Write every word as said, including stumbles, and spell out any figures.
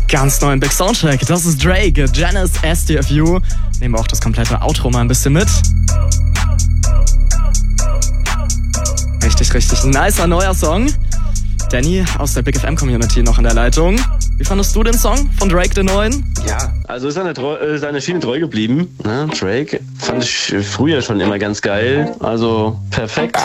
Ganz neuen Big Soundtrack. Das ist Drake, Janice, S D F U. Nehmen wir auch das komplette Outro mal ein bisschen mit. Richtig, richtig nicer neuer Song. Danny aus der Big F M Community noch in der Leitung. Wie fandest du den Song von Drake, den neuen? Ja, also ist seine, Treu- seine Schiene treu geblieben. Ne? Drake fand ich früher schon immer ganz geil. Also perfekt.